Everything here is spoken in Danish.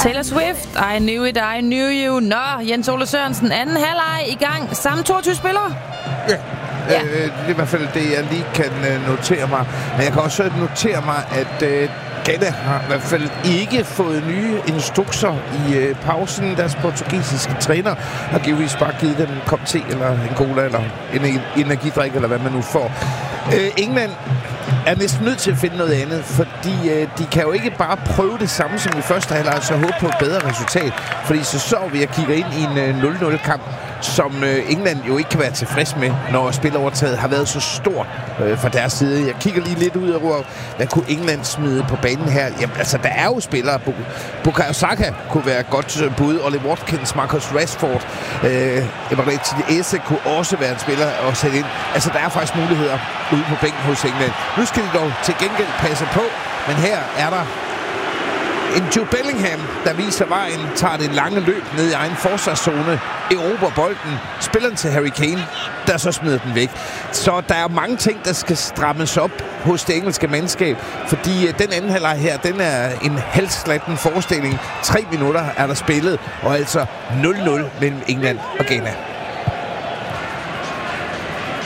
Taylor Swift, I Knew It, I Knew You. Nå, Jens Ole Sørensen, anden halvleg i gang. Samme 22 spillere? Ja. Det er i hvert fald det, jeg lige kan notere mig. Men jeg kan også notere mig, at Ghana har i hvert fald ikke fået nye instrukser i pausen. Deres portugisiske træner har givetvis bare givet dem en kop te, eller en cola, eller en energidrik, eller hvad man nu får. England er næsten nødt til at finde noget andet, fordi de kan jo ikke bare prøve det samme som i første halvleg, så håbe på et bedre resultat. Fordi så vi at kigge ind i en 0-0-kamp, som England jo ikke kan være tilfreds med, når spilovertaget har været så stort fra deres side. Jeg kigger lige lidt ud over, hvad kunne England smide på banen her? Jamen, altså, der er jo spillere. Bukayo Saka kunne være et godt bud. Ollie Watkins, Marcus Rashford, Eberechi Eze kunne også være en spiller at sætte ind. Altså, der er faktisk muligheder ude på bænken hos England. Nu skal de dog til gengæld passe på, men her er der en Jude Bellingham, der viser vejen, tager det lange løb ned i egen forsvarszone, erobrer bolden, spiller den til Harry Kane, der så smider den væk. Så der er mange ting, der skal strammes op hos det engelske mandskab, fordi den anden halvleg her, den er en halvslatten forestilling. 3 minutter er der spillet, og altså 0-0 mellem England og Ghana.